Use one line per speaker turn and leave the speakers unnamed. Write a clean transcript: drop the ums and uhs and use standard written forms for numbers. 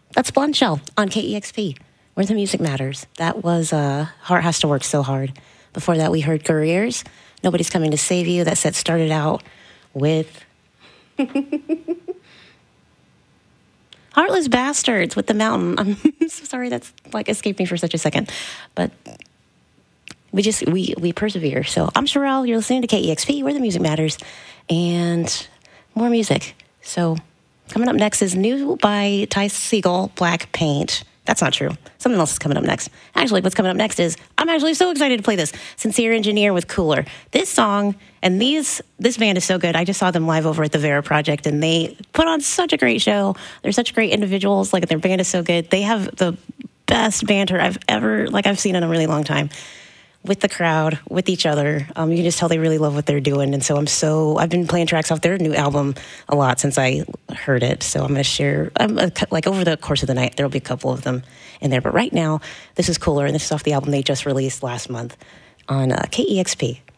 That's Blonde Shell on KEXP, where the music matters. That was Heart Has to Work So Hard. Before that, we heard Careers, Nobody's Coming to Save You. That set started out with Heartless Bastards with The Mountain. I'm so sorry that's like escaped me for such a second. But we persevere. So I'm Sherelle. You're listening to KEXP, where the music matters, and more music. So coming up next is new by Ty Segall, Black Paint. That's not true. Something else is coming up next. Actually, what's coming up next is, I'm actually so excited to play this. Sincere Engineer with Cooler. This song, and this band is so good. I just saw them live over at the Vera Project, and they put on such a great show. They're such great individuals. Like, their band is so good. They have the best banter I've seen in a really long time. With the crowd, with each other. You can just tell they really love what they're doing. And so I've been playing tracks off their new album a lot since I heard it. So I'm going to share, over the course of the night, there'll be a couple of them in there. But right now, this is Cooler, and this is off the album they just released last month on KEXP.